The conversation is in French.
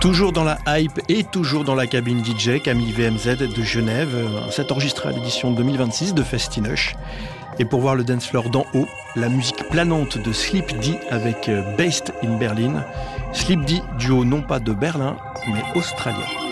Toujours dans la hype et toujours dans la cabine DJ, Camille VMZ de Genève. C'est enregistré à l'édition 2026 de Festinoche. Et pour voir le dance floor d'en haut, la musique planante de Sleep D avec Based in Berlin. Sleep D, duo non pas de Berlin, mais australien.